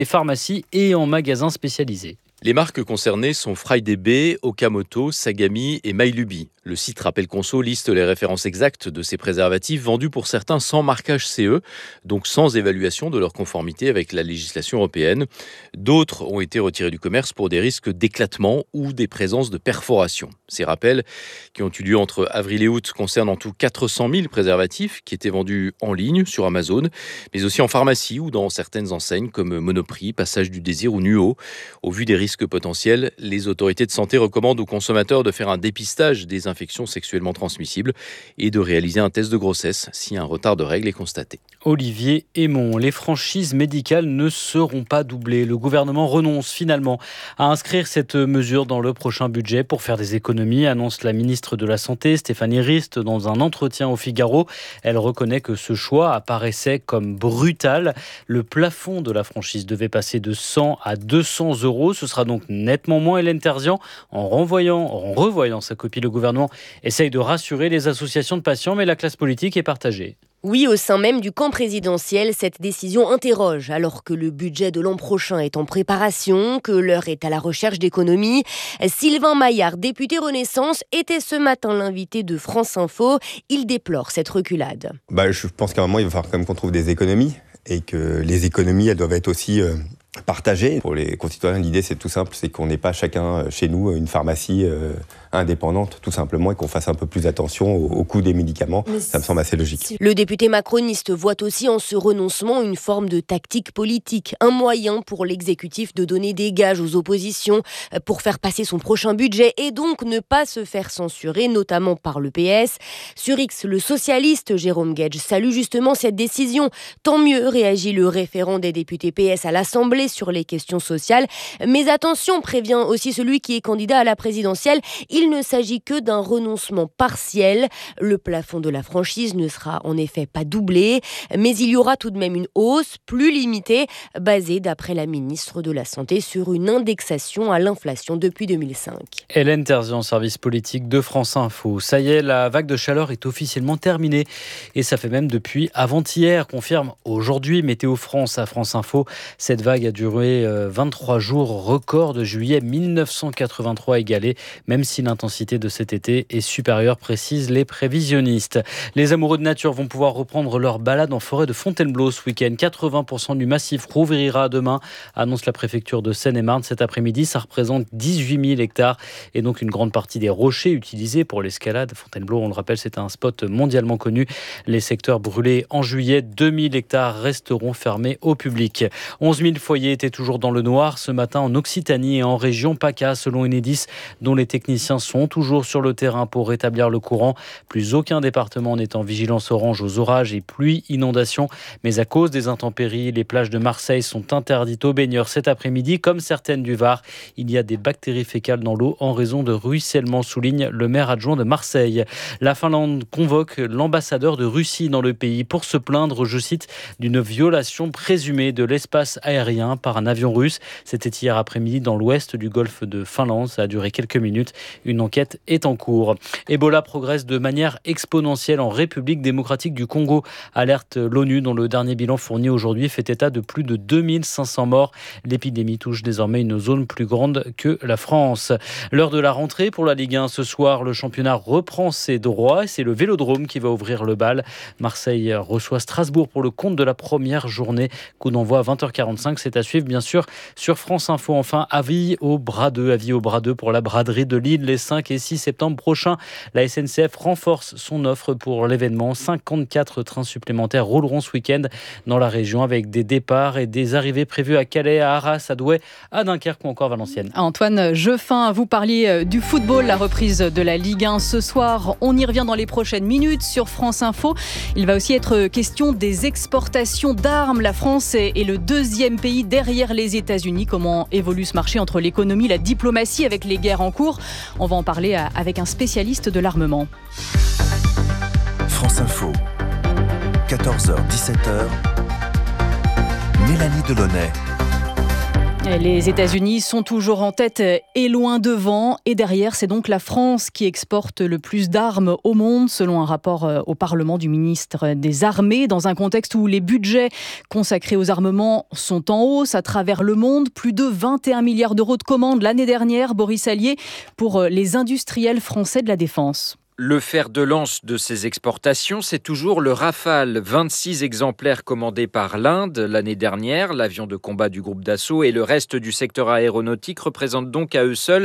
les pharmacies et en magasins spécialisés. Les marques concernées sont FriDB, Okamoto, Sagami et Mylubi. Le site Rappel Conso liste les références exactes de ces préservatifs vendus pour certains sans marquage CE, donc sans évaluation de leur conformité avec la législation européenne. D'autres ont été retirés du commerce pour des risques d'éclatement ou des présences de perforation. Ces rappels, qui ont eu lieu entre avril et août, concernent en tout 400 000 préservatifs qui étaient vendus en ligne sur Amazon, mais aussi en pharmacie ou dans certaines enseignes comme Monoprix, Passage du Désir ou Nuo. Au vu des risques potentiels, les autorités de santé recommandent aux consommateurs de faire un dépistage des infections sexuellement transmissibles et de réaliser un test de grossesse si un retard de règles est constaté. Olivier Hémon, les franchises médicales ne seront pas doublées. Le gouvernement renonce finalement à inscrire cette mesure dans le prochain budget pour faire des économies, annonce la ministre de la Santé, Stéphanie Rist, dans un entretien au Figaro. Elle reconnaît que ce choix apparaissait comme brutal. Le plafond de la franchise devait passer de 100 à 200 €. Ce sera donc nettement moins. Hélène Terzian, en revoyant sa copie, le gouvernement essaye de rassurer les associations de patients, mais la classe politique est partagée. Oui, au sein même du camp présidentiel, cette décision interroge. Alors que le budget de l'an prochain est en préparation, que l'heure est à la recherche d'économies, Sylvain Maillard, député Renaissance, était ce matin l'invité de France Info. Il déplore cette reculade. Je pense qu'à un moment, il va falloir quand même qu'on trouve des économies. Et que les économies, elles doivent être aussi partagées. Pour les concitoyens, l'idée, c'est tout simple, c'est qu'on n'ait pas chacun chez nous une pharmacie indépendante, tout simplement, et qu'on fasse un peu plus attention au coût des médicaments. Ça me semble assez logique. Le député macroniste voit aussi en ce renoncement une forme de tactique politique, un moyen pour l'exécutif de donner des gages aux oppositions pour faire passer son prochain budget et donc ne pas se faire censurer, notamment par le PS. Sur X, le socialiste Jérôme Guedj salue justement cette décision. Tant mieux, réagit le référent des députés PS à l'Assemblée sur les questions sociales. Mais attention, prévient aussi celui qui est candidat à la présidentielle, il ne s'agit que d'un renoncement partiel. Le plafond de la franchise ne sera en effet pas doublé, mais il y aura tout de même une hausse plus limitée, basée d'après la ministre de la Santé sur une indexation à l'inflation depuis 2005. Hélène Terzian, service politique de France Info. Ça y est, la vague de chaleur est officiellement terminée et ça fait même depuis avant-hier, confirme aujourd'hui Météo France à France Info. Cette vague a duré 23 jours, record de juillet 1983 égalé, même si l'intensité de cet été est supérieure, précisent les prévisionnistes. Les amoureux de nature vont pouvoir reprendre leur balade en forêt de Fontainebleau ce week-end. 80% du massif rouvrira demain, annonce la préfecture de Seine-et-Marne. Cet après-midi, ça représente 18 000 hectares et donc une grande partie des rochers utilisés pour l'escalade. Fontainebleau, on le rappelle, c'est un spot mondialement connu. Les secteurs brûlés en juillet, 2000 hectares resteront fermés au public. 11 000 foyers étaient toujours dans le noir ce matin en Occitanie et en région PACA, selon Enedis, dont les techniciens sont toujours sur le terrain pour rétablir le courant. Plus aucun département n'est en vigilance orange aux orages et pluies, inondations. Mais à cause des intempéries, les plages de Marseille sont interdites aux baigneurs cet après-midi, comme certaines du Var. Il y a des bactéries fécales dans l'eau en raison de ruissellement, souligne le maire adjoint de Marseille. La Finlande convoque l'ambassadeur de Russie dans le pays pour se plaindre, je cite, d'une violation présumée de l'espace aérien par un avion russe. C'était hier après-midi dans l'ouest du golfe de Finlande. Ça a duré quelques minutes. Une enquête est en cours. Ebola progresse de manière exponentielle en République démocratique du Congo. Alerte l'ONU, dont le dernier bilan fourni aujourd'hui fait état de plus de 2500 morts. L'épidémie touche désormais une zone plus grande que la France. L'heure de la rentrée pour la Ligue 1 ce soir. Le championnat reprend ses droits et c'est le Vélodrome qui va ouvrir le bal. Marseille reçoit Strasbourg pour le compte de la première journée. Coup d'envoi à 20h45. C'est à suivre bien sûr sur France Info. Enfin, avis au bras 2 pour la braderie de Lille les 5 et 6 septembre prochains. La SNCF renforce son offre pour l'événement. 54 trains supplémentaires rouleront ce week-end dans la région avec des départs et des arrivées prévues à Calais, à Arras, à Douai, à Dunkerque ou encore Valenciennes. Antoine Jeffin, vous parliez du football, la reprise de la Ligue 1 ce soir. On y revient dans les prochaines minutes sur France Info. Il va aussi être question des exportations d'armes. La France est le deuxième pays derrière les États-Unis. Comment évolue ce marché entre l'économie, la diplomatie avec les guerres en cours? On va en parler avec un spécialiste de l'armement. France Info, 14h-17h, Mélanie Delaunay. Les États-Unis sont toujours en tête et loin devant. Et derrière, c'est donc la France qui exporte le plus d'armes au monde, selon un rapport au Parlement du ministre des Armées, dans un contexte où les budgets consacrés aux armements sont en hausse à travers le monde. Plus de 21 milliards d'euros de commandes l'année dernière, Boris Allier, pour les industriels français de la défense. Le fer de lance de ces exportations, c'est toujours le Rafale. 26 exemplaires commandés par l'Inde l'année dernière. L'avion de combat du groupe Dassault et le reste du secteur aéronautique représentent donc à eux seuls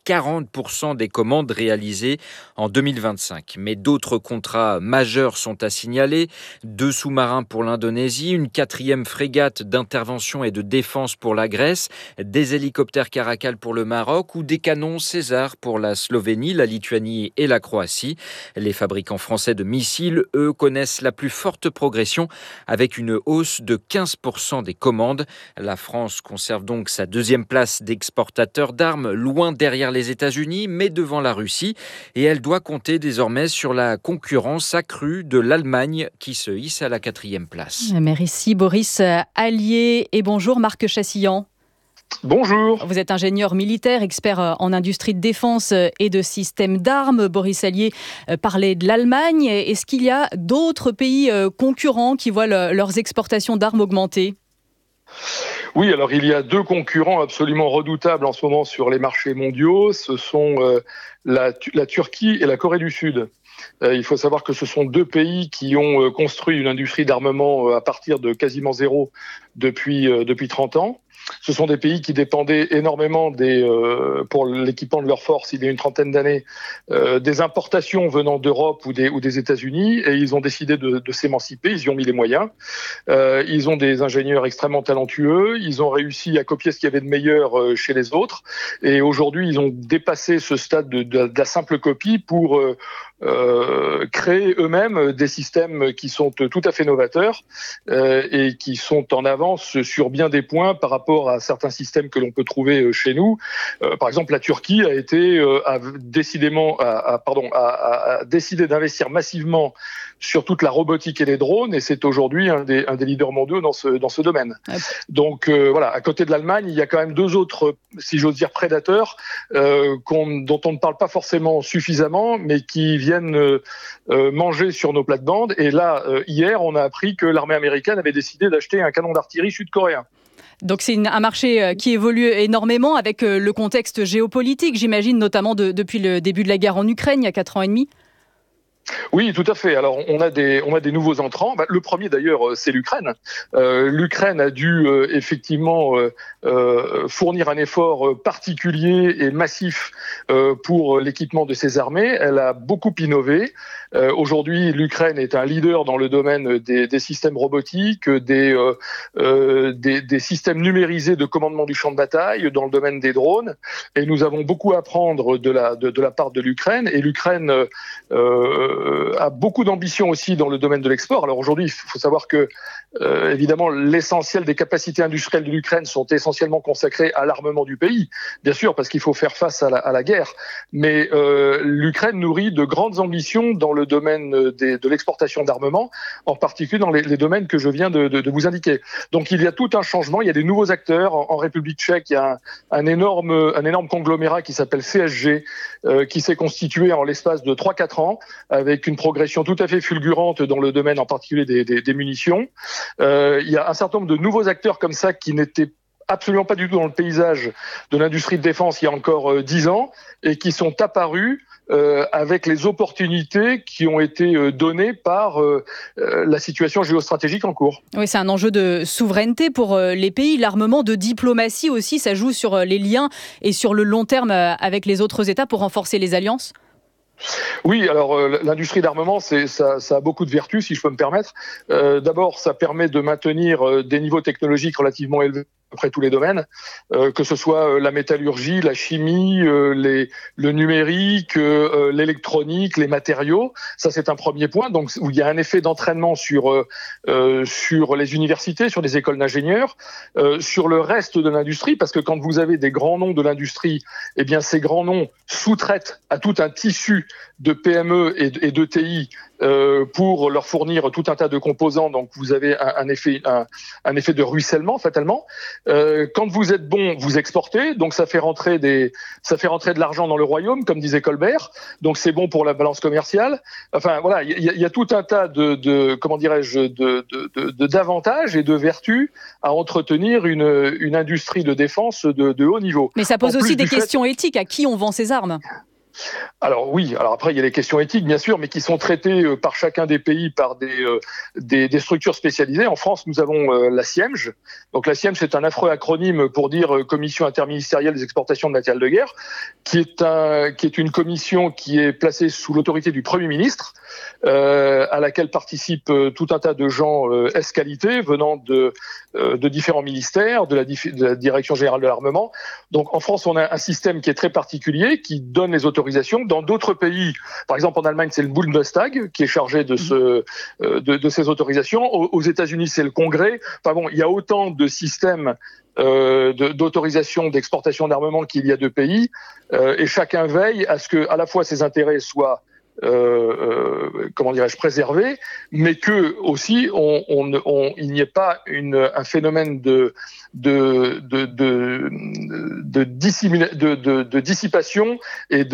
40% des commandes réalisées en 2025. Mais d'autres contrats majeurs sont à signaler. 2 sous-marins pour l'Indonésie, une 4e frégate d'intervention et de défense pour la Grèce, des hélicoptères Caracal pour le Maroc ou des canons César pour la Slovénie, la Lituanie et la Croatie. Les fabricants français de missiles, eux, connaissent la plus forte progression avec une hausse de 15% des commandes. La France conserve donc sa 2e place d'exportateur d'armes, loin derrière les États-Unis, mais devant la Russie. Et elle doit compter désormais sur la concurrence accrue de l'Allemagne qui se hisse à la 4e place. Merci Boris Allier et bonjour Marc Chassillan. Bonjour. Vous êtes ingénieur militaire, expert en industrie de défense et de systèmes d'armes. Boris Allier parlait de l'Allemagne. Est-ce qu'il y a d'autres pays concurrents qui voient leurs exportations d'armes augmenter ? Oui, alors il y a 2 concurrents absolument redoutables en ce moment sur les marchés mondiaux. Ce sont la Turquie et la Corée du Sud. Il faut savoir que ce sont 2 pays qui ont construit une industrie d'armement à partir de quasiment zéro depuis 30 ans. Ce sont des pays qui dépendaient énormément pour l'équipement de leurs forces, il y a une trentaine d'années, des importations venant d'Europe ou des États-Unis, et ils ont décidé de s'émanciper, ils y ont mis les moyens. Ils ont des ingénieurs extrêmement talentueux, ils ont réussi à copier ce qu'il y avait de meilleur chez les autres, et aujourd'hui ils ont dépassé ce stade de la simple copie pour créer eux-mêmes des systèmes qui sont tout à fait novateurs et qui sont en avance sur bien des points par rapport à certains systèmes que l'on peut trouver chez nous. Par exemple, la Turquie a décidé d'investir massivement sur toute la robotique et les drones, et c'est aujourd'hui un des leaders mondiaux dans ce domaine. Donc voilà, à côté de l'Allemagne, il y a quand même 2 autres, si j'ose dire, prédateurs dont on ne parle pas forcément suffisamment, mais qui viennent manger sur nos plates-bandes. Et là, hier, on a appris que l'armée américaine avait décidé d'acheter un canon d'artillerie sud-coréen. Donc c'est un marché qui évolue énormément avec le contexte géopolitique, j'imagine, notamment depuis le début de la guerre en Ukraine, il y a 4 ans et demi. Oui, tout à fait. Alors, on a des nouveaux entrants. Le premier, d'ailleurs, c'est l'Ukraine. L'Ukraine a dû effectivement fournir un effort particulier et massif pour l'équipement de ses armées. Elle a beaucoup innové. Aujourd'hui, l'Ukraine est un leader dans le domaine des systèmes robotiques, des systèmes numérisés de commandement du champ de bataille, dans le domaine des drones. Et nous avons beaucoup à apprendre de la part de l'Ukraine. Et l'Ukraine a beaucoup d'ambition aussi dans le domaine de l'export. Alors aujourd'hui, il faut savoir que évidemment, l'essentiel des capacités industrielles de l'Ukraine sont essentiellement consacrées à l'armement du pays, bien sûr, parce qu'il faut faire face à la guerre. Mais l'Ukraine nourrit de grandes ambitions dans le domaine de l'exportation d'armement, en particulier dans les domaines que je viens de vous indiquer. Donc il y a tout un changement, il y a des nouveaux acteurs. En République tchèque, il y a un énorme conglomérat qui s'appelle CSG, qui s'est constitué en l'espace de 3-4 ans, avec une progression tout à fait fulgurante dans le domaine en particulier des munitions. Il y a un certain nombre de nouveaux acteurs comme ça qui n'étaient absolument pas du tout dans le paysage de l'industrie de défense il y a encore 10 ans et qui sont apparus avec les opportunités qui ont été données par la situation géostratégique en cours. Oui, c'est un enjeu de souveraineté pour les pays. L'armement, de diplomatie aussi, ça joue sur les liens et sur le long terme avec les autres États pour renforcer les alliances. Oui, alors l'industrie d'armement, ça a beaucoup de vertus, si je peux me permettre. D'abord, ça permet de maintenir des niveaux technologiques relativement élevés après tous les domaines, que ce soit la métallurgie, la chimie, le numérique, l'électronique, les matériaux. Ça, c'est un premier point. Donc, où il y a un effet d'entraînement sur les universités, sur les écoles d'ingénieurs, sur le reste de l'industrie, parce que quand vous avez des grands noms de l'industrie, eh bien, ces grands noms sous-traitent à tout un tissu de PME et de TI pour leur fournir tout un tas de composants. Donc vous avez un effet de ruissellement fatalement. Quand vous êtes bon, vous exportez, donc ça fait rentrer de l'argent dans le royaume, comme disait Colbert. Donc c'est bon pour la balance commerciale. Enfin voilà, il y a tout un tas d'avantages et de vertus à entretenir une industrie de défense de haut niveau. Mais ça pose aussi des questions éthiques. À qui on vend ces armes ? Alors oui, alors après il y a les questions éthiques bien sûr, mais qui sont traitées par chacun des pays par des structures spécialisées. En France, nous avons la CIEMG. Donc la CIEMG, c'est un affreux acronyme pour dire Commission interministérielle des exportations de matériel de guerre, qui est une commission qui est placée sous l'autorité du Premier ministre, à laquelle participent tout un tas de gens ès-qualité venant de différents ministères, de la Direction générale de l'armement. Donc en France, on a un système qui est très particulier, qui donne les autorisations. Dans d'autres pays, par exemple en Allemagne, c'est le Bundestag qui est chargé de ces autorisations. Aux États-Unis, c'est le Congrès. Enfin bon, il y a autant de systèmes d'autorisation d'exportation d'armement qu'il y a de pays, et chacun veille à ce que à la fois ses intérêts soient préservés, mais que aussi il n'y ait pas un phénomène de dissipation et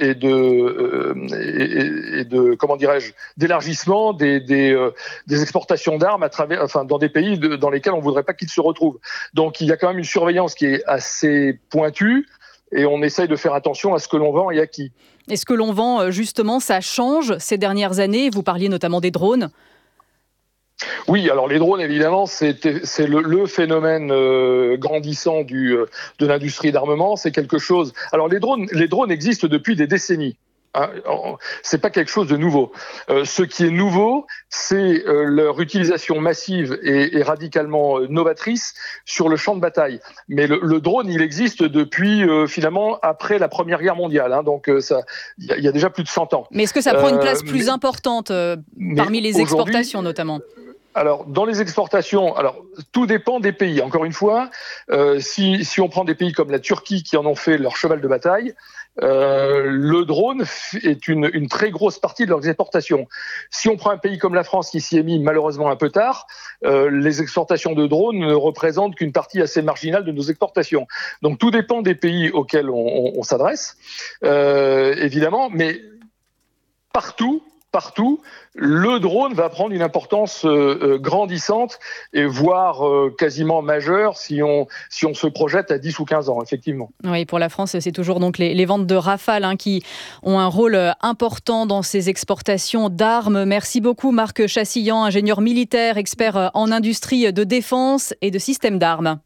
d'élargissement des exportations d'armes dans des pays dans lesquels on voudrait pas qu'ils se retrouvent. Donc il y a quand même une surveillance qui est assez pointue, et on essaye de faire attention à ce que l'on vend et à qui. Et ce que l'on vend, justement, ça change ces dernières années. Vous parliez notamment des drones. Oui, alors les drones, évidemment, c'est le phénomène grandissant de l'industrie d'armement. C'est quelque chose. Alors les drones existent depuis des décennies. C'est pas quelque chose de nouveau. Ce qui est nouveau, c'est leur utilisation massive et radicalement novatrice sur le champ de bataille. Mais le drone, il existe depuis finalement après la Première Guerre mondiale. Donc il y a déjà plus de 100 ans. Mais est-ce que ça prend une place plus importante parmi les exportations notamment ? Alors, dans les exportations, tout dépend des pays. Encore une fois, si on prend des pays comme la Turquie qui en ont fait leur cheval de bataille, le drone est une très grosse partie de leurs exportations. Si on prend un pays comme la France qui s'y est mis malheureusement un peu tard, les exportations de drones ne représentent qu'une partie assez marginale de nos exportations. Donc tout dépend des pays auxquels on s'adresse, évidemment, mais partout, le drone va prendre une importance grandissante et voire quasiment majeure si on se projette à 10 ou 15 ans, effectivement. Oui, pour la France, c'est toujours donc les ventes de Rafale qui ont un rôle important dans ces exportations d'armes. Merci beaucoup Marc Chassillan, ingénieur militaire, expert en industrie de défense et de systèmes d'armes.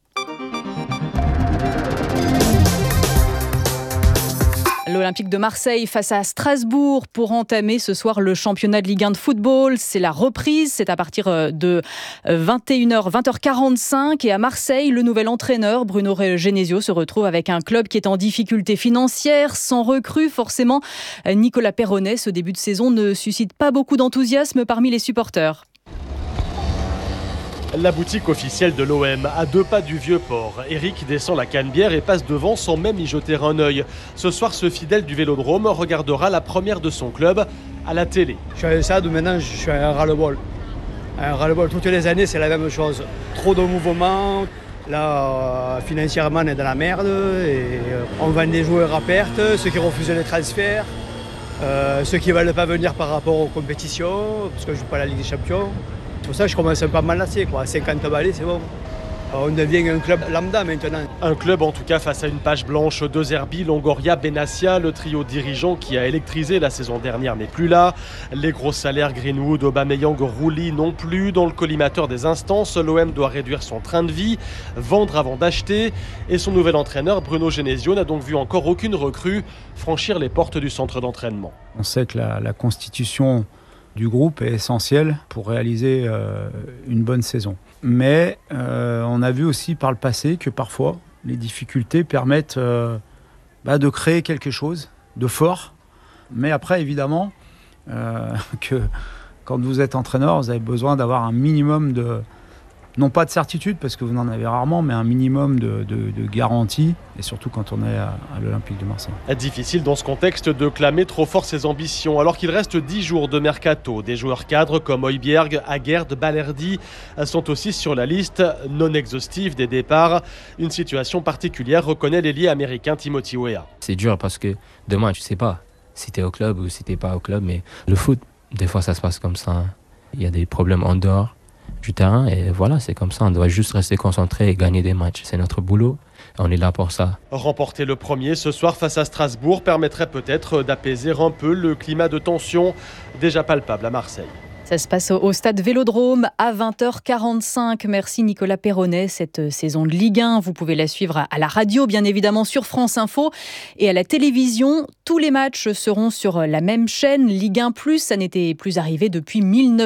L'Olympique de Marseille face à Strasbourg pour entamer ce soir le championnat de Ligue 1 de football. C'est la reprise, c'est à partir de 20h45. Et à Marseille, le nouvel entraîneur, Bruno Genesio, se retrouve avec un club qui est en difficulté financière, sans recrue. Forcément, Nicolas Perronnet, ce début de saison ne suscite pas beaucoup d'enthousiasme parmi les supporters. La boutique officielle de l'OM, à 2 pas du Vieux-Port. Eric descend la Canebière et passe devant sans même y jeter un œil. Ce soir, ce fidèle du Vélodrome regardera la première de son club à la télé. Je suis à un stade où maintenant je suis un ras-le-bol. Un ras-le-bol, toutes les années c'est la même chose. Trop de mouvements, là financièrement on est dans la merde et on vend des joueurs à perte, ceux qui refusent les transferts, ceux qui ne veulent pas venir par rapport aux compétitions, parce que je ne joue pas la Ligue des Champions. C'est pour ça que je commence un peu à m'enlacer, 50 balais, c'est bon. Alors on devient un club lambda maintenant. Un club en tout cas face à une page blanche. De Zerbi, Longoria, Benassia, le trio dirigeant qui a électrisé la saison dernière n'est plus là. Les gros salaires Greenwood, Aubameyang, Rouli non plus. Dans le collimateur des instances, l'OM doit réduire son train de vie, vendre avant d'acheter. Et son nouvel entraîneur, Bruno Genesio, n'a donc vu encore aucune recrue franchir les portes du centre d'entraînement. On sait que la constitution du groupe est essentiel pour réaliser une bonne saison. Mais on a vu aussi par le passé que parfois les difficultés permettent de créer quelque chose de fort. Mais après, évidemment, que quand vous êtes entraîneur, vous avez besoin d'avoir un minimum non pas de certitude, parce que vous en avez rarement, mais un minimum de garantie, et surtout quand on est à l'Olympique de Marseille. Difficile dans ce contexte de clamer trop fort ses ambitions, alors qu'il reste 10 jours de mercato. Des joueurs cadres comme Højbjerg, Aguerd, Balerdi sont aussi sur la liste non exhaustive des départs. Une situation particulière, reconnaît l'ailier américain Timothy Weah. C'est dur parce que demain, tu sais pas si t'es au club ou si t'es pas au club, mais le foot, des fois ça se passe comme ça. Il y a des problèmes en dehors du terrain et voilà, c'est comme ça. On doit juste rester concentré et gagner des matchs. C'est notre boulot. On est là pour ça. Remporter le premier ce soir face à Strasbourg permettrait peut-être d'apaiser un peu le climat de tension déjà palpable à Marseille. Ça se passe au stade Vélodrome à 20h45. Merci Nicolas Perronnet. Cette saison de Ligue 1, vous pouvez la suivre à la radio, bien évidemment, sur France Info. Et à la télévision, tous les matchs seront sur la même chaîne, Ligue 1+. Ça n'était plus arrivé depuis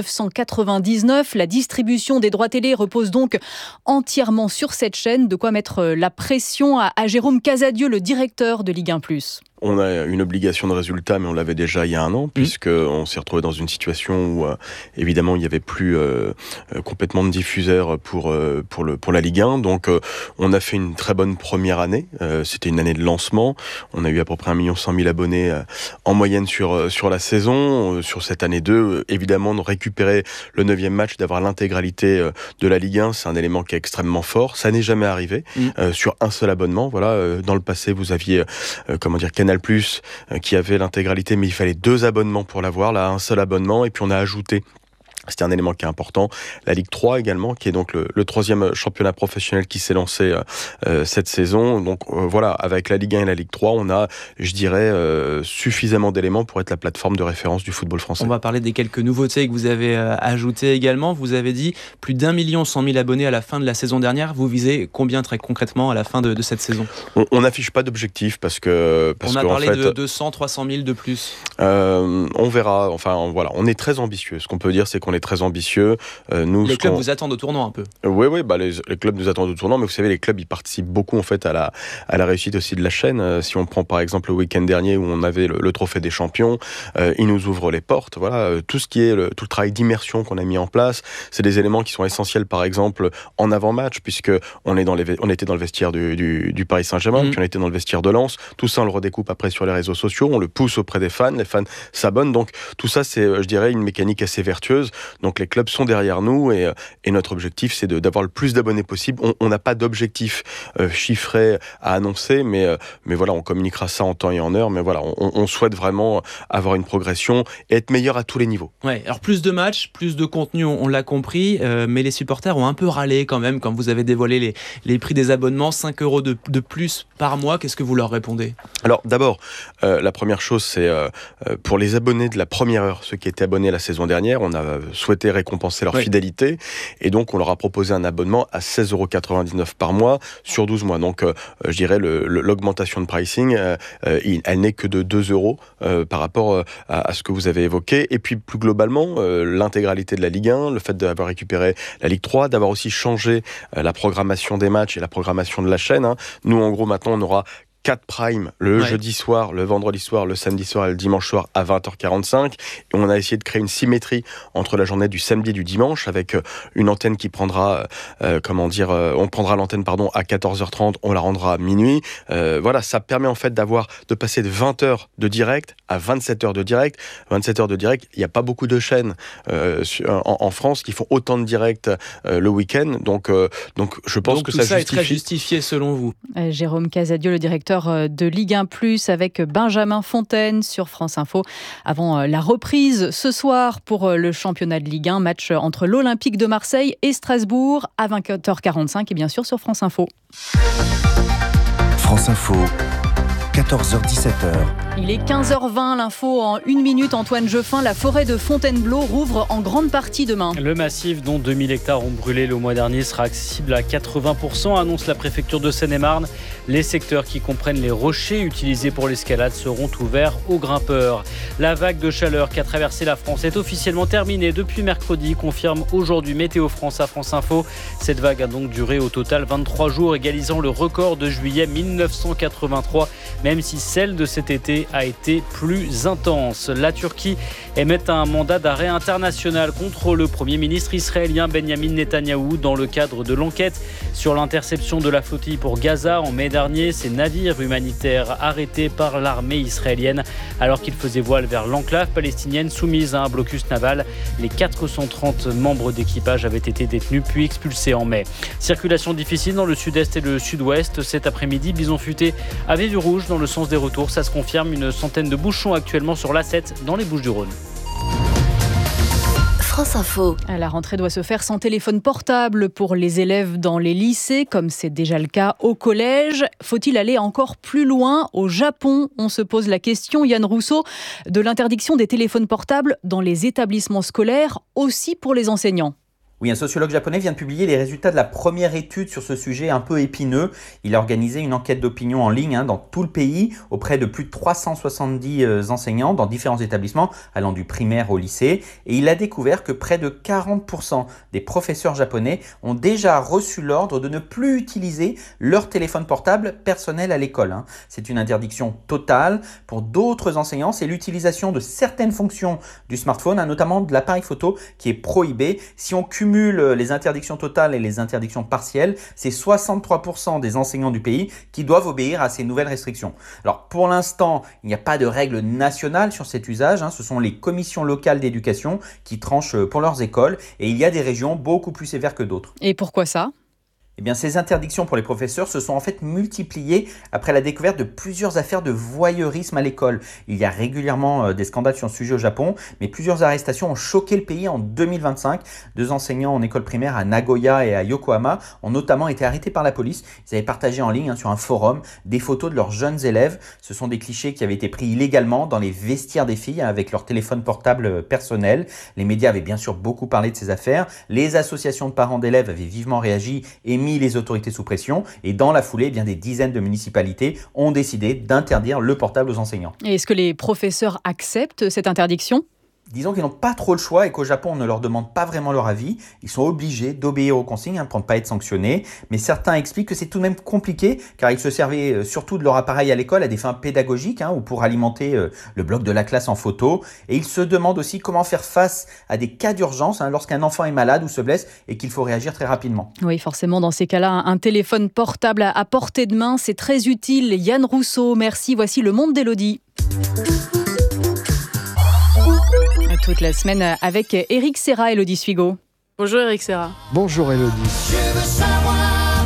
1999. La distribution des droits télé repose donc entièrement sur cette chaîne. De quoi mettre la pression à Jérôme Casadieu, le directeur de Ligue 1+. On a une obligation de résultat, mais on l'avait déjà il y a un an, puisqu'on s'est retrouvé dans une situation où, évidemment, il n'y avait plus complètement de diffuseurs pour la Ligue 1. Donc, on a fait une très bonne première année. C'était une année de lancement. On a eu à peu près 1 100 000 abonnés en moyenne sur la saison. Sur cette année 2, évidemment, de récupérer le 9e match, d'avoir l'intégralité de la Ligue 1, c'est un élément qui est extrêmement fort. Ça n'est jamais arrivé sur un seul abonnement. Voilà, dans le passé, vous aviez, Canal+, qui avait l'intégralité, mais il fallait 2 abonnements pour l'avoir. Là, un seul abonnement, et puis on a ajouté, c'était un élément qui est important, la Ligue 3 également, qui est donc le 3e championnat professionnel qui s'est lancé cette saison. Donc voilà, avec la Ligue 1 et la Ligue 3, on a, je dirais, suffisamment d'éléments pour être la plateforme de référence du football français. On va parler des quelques nouveautés que vous avez ajoutées également. Vous avez dit plus d'1 100 000 abonnés à la fin de la saison dernière. Vous visez combien très concrètement à la fin de cette saison ? On n'affiche pas d'objectif parce que... on a parlé de 200, 300 000 de plus. On verra. Enfin, voilà, on est très ambitieux. Ce qu'on peut dire, c'est qu'on est très ambitieux. Les clubs vous attendent au tournant un peu. Oui, les clubs nous attendent au tournant, mais vous savez, les clubs, ils participent beaucoup en fait à la réussite aussi de la chaîne. Si on prend par exemple le week-end dernier où on avait le trophée des champions, ils nous ouvrent les portes. Voilà, tout ce qui est tout le travail d'immersion qu'on a mis en place, c'est des éléments qui sont essentiels, par exemple en avant-match, puisque on était dans le vestiaire du Paris Saint-Germain, puis on était dans le vestiaire de Lens. Tout ça, on le redécoupe après sur les réseaux sociaux, on le pousse auprès des fans, les fans s'abonnent. Donc tout ça, c'est, je dirais, une mécanique assez vertueuse. Donc les clubs sont derrière nous et notre objectif, c'est d'avoir le plus d'abonnés possible. On n'a pas d'objectif chiffré à annoncer, mais voilà, on communiquera ça en temps et en heure. Mais voilà, on souhaite vraiment avoir une progression et être meilleur à tous les niveaux. Ouais, alors plus de matchs, plus de contenu, on l'a compris, mais les supporters ont un peu râlé quand même quand vous avez dévoilé les prix des abonnements, 5 € de plus par mois. Qu'est-ce que vous leur répondez ? Alors d'abord, la première chose, c'est pour les abonnés de la première heure, ceux qui étaient abonnés la saison dernière, on a souhaité récompenser leur fidélité et donc on leur a proposé un abonnement à 16,99 € par mois sur 12 mois. Donc je dirais l'augmentation de pricing, elle n'est que de 2 € par rapport à ce que vous avez évoqué. Et puis plus globalement, l'intégralité de la Ligue 1, le fait d'avoir récupéré la Ligue 3, d'avoir aussi changé la programmation des matchs et la programmation de la chaîne. Nous, en gros, maintenant, on aura 4 primes le jeudi soir, le vendredi soir, le samedi soir et le dimanche soir à 20h45. Et on a essayé de créer une symétrie entre la journée du samedi et du dimanche avec une antenne qui prendra, on prendra l'antenne à 14h30, on la rendra à minuit. Voilà, ça permet en fait de passer de 20h de direct à 27h de direct. 27h de direct, il n'y a pas beaucoup de chaînes en France qui font autant de direct le week-end. Donc je pense que ça justifie. Tout ça est très justifié selon vous. Jérôme Casadieu, le directeur de Ligue 1+, avec Benjamin Fontaine sur France Info. Avant la reprise ce soir pour le championnat de Ligue 1, match entre l'Olympique de Marseille et Strasbourg à 20h45 et bien sûr sur France Info. France Info, 14h-17h. Il est 15h20, l'info en 1 minute. Antoine Jeuffin, la forêt de Fontainebleau rouvre en grande partie demain. Le massif dont 2000 hectares ont brûlé le mois dernier sera accessible à 80%, annonce la préfecture de Seine-et-Marne. Les secteurs qui comprennent les rochers utilisés pour l'escalade seront ouverts aux grimpeurs. La vague de chaleur qui a traversé la France est officiellement terminée depuis mercredi, confirme aujourd'hui Météo France à France Info. Cette vague a donc duré au total 23 jours, égalisant le record de juillet 1983, même si celle de cet été a été plus intense. La Turquie émettent un mandat d'arrêt international contre le Premier ministre israélien Benjamin Netanyahou dans le cadre de l'enquête sur l'interception de la flottille pour Gaza en mai dernier. Ces navires humanitaires arrêtés par l'armée israélienne alors qu'ils faisaient voile vers l'enclave palestinienne soumise à un blocus naval. Les 430 membres d'équipage avaient été détenus puis expulsés en mai. Circulation difficile dans le sud-est et le sud-ouest. Cet après-midi, Bison Futé avait vu rouge dans le sens des retours. Ça se confirme, une centaine de bouchons actuellement sur l'A7 dans les Bouches-du-Rhône. France Info. La rentrée doit se faire sans téléphone portable pour les élèves dans les lycées, comme c'est déjà le cas au collège. Faut-il aller encore plus loin? Au Japon, on se pose la question, Yann Rousseau, de l'interdiction des téléphones portables dans les établissements scolaires, aussi pour les enseignants. Oui, un sociologue japonais vient de publier les résultats de la première étude sur ce sujet un peu épineux. Il a organisé une enquête d'opinion en ligne dans tout le pays auprès de plus de 370 enseignants dans différents établissements allant du primaire au lycée. Et il a découvert que près de 40% des professeurs japonais ont déjà reçu l'ordre de ne plus utiliser leur téléphone portable personnel à l'école. C'est une interdiction totale. Pour d'autres enseignants, c'est l'utilisation de certaines fonctions du smartphone, notamment de l'appareil photo qui est prohibé. Si on cumule les interdictions totales et les interdictions partielles, c'est 63% des enseignants du pays qui doivent obéir à ces nouvelles restrictions. Alors pour l'instant, il n'y a pas de règle nationale sur cet usage, ce sont les commissions locales d'éducation qui tranchent pour leurs écoles et il y a des régions beaucoup plus sévères que d'autres. Et pourquoi ça ? Eh bien, ces interdictions pour les professeurs se sont en fait multipliées après la découverte de plusieurs affaires de voyeurisme à l'école. Il y a régulièrement des scandales sur ce sujet au Japon, mais plusieurs arrestations ont choqué le pays en 2025. 2 enseignants en école primaire à Nagoya et à Yokohama ont notamment été arrêtés par la police. Ils avaient partagé en ligne sur un forum des photos de leurs jeunes élèves. Ce sont des clichés qui avaient été pris illégalement dans les vestiaires des filles avec leur téléphone portable personnel. Les médias avaient bien sûr beaucoup parlé de ces affaires. Les associations de parents d'élèves avaient vivement réagi et mis les autorités sous pression et dans la foulée, des dizaines de municipalités ont décidé d'interdire le portable aux enseignants. Et est-ce que les professeurs acceptent cette interdiction ? Disons qu'ils n'ont pas trop le choix et qu'au Japon, on ne leur demande pas vraiment leur avis. Ils sont obligés d'obéir aux consignes pour ne pas être sanctionnés. Mais certains expliquent que c'est tout de même compliqué car ils se servaient surtout de leur appareil à l'école à des fins pédagogiques ou pour alimenter le bloc de la classe en photo. Et ils se demandent aussi comment faire face à des cas d'urgence lorsqu'un enfant est malade ou se blesse et qu'il faut réagir très rapidement. Oui, forcément, dans ces cas-là, un téléphone portable à portée de main, c'est très utile. Yann Rousseau, merci. Voici Le Monde d'Élodie. Toute la semaine avec Éric Serra, Élodie Suigo. Bonjour Éric Serra. Bonjour Élodie. Je veux savoir,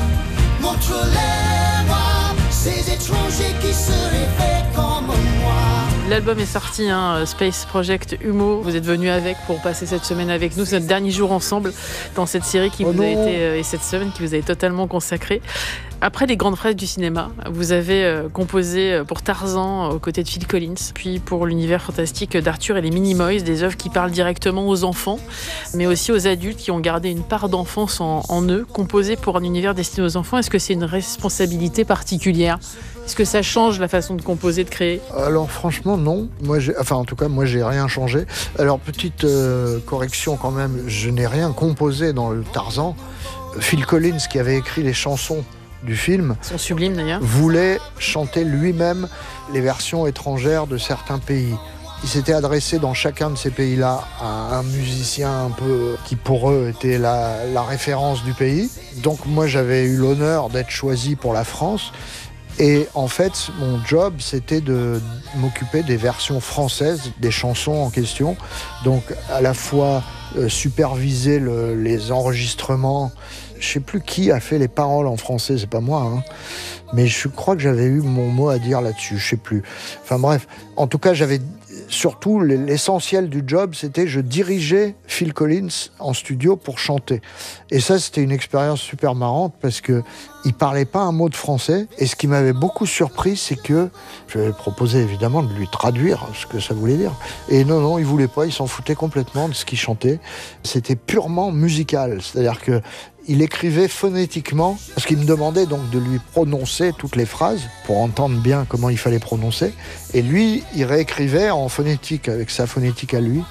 montre-les-moi, ces étrangers qui se réveillent comme moi. L'album est sorti, Space Project Humo. Vous êtes venu avec pour passer cette semaine avec nous. C'est notre dernier jour ensemble dans cette série qui vous a été, et cette semaine qui vous a été totalement consacrée. Après les grandes phrases du cinéma, vous avez composé pour Tarzan aux côtés de Phil Collins, puis pour l'univers fantastique d'Arthur et les Minimoys, des œuvres qui parlent directement aux enfants, mais aussi aux adultes qui ont gardé une part d'enfance en eux, composées pour un univers destiné aux enfants. Est-ce que c'est une responsabilité particulière ? Est-ce que ça change la façon de composer, de créer ? Alors franchement non. Moi j'ai rien changé. Alors petite correction quand même, je n'ai rien composé dans le Tarzan. Phil Collins qui avait écrit les chansons du film, sont sublimes d'ailleurs, voulait chanter lui-même les versions étrangères de certains pays. Il s'était adressé dans chacun de ces pays-là à un musicien un peu qui pour eux était la référence du pays. Donc moi j'avais eu l'honneur d'être choisi pour la France. Et en fait, mon job, c'était de m'occuper des versions françaises des chansons en question. Donc à la fois superviser les enregistrements. Je ne sais plus qui a fait les paroles en français, c'est pas moi, mais je crois que j'avais eu mon mot à dire là-dessus, je sais plus. Enfin bref, en tout cas, j'avais surtout l'essentiel du job, c'était je dirigeais Phil Collins en studio pour chanter. Et ça, c'était une expérience super marrante parce que il parlait pas un mot de français. Et ce qui m'avait beaucoup surpris, c'est que je lui avais proposé évidemment de lui traduire ce que ça voulait dire. Et non, il voulait pas, il s'en foutait complètement de ce qu'il chantait. C'était purement musical, c'est-à-dire que il écrivait phonétiquement, parce qu'il me demandait donc de lui prononcer toutes les phrases pour entendre bien comment il fallait prononcer. Et lui, il réécrivait en phonétique, avec sa phonétique à lui.